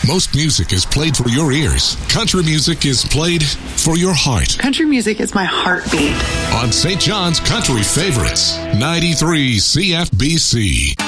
Most music is played for your ears. Country music is played for your heart. Country music is my heartbeat. On St. John's Country Favorites, 93 CFBC.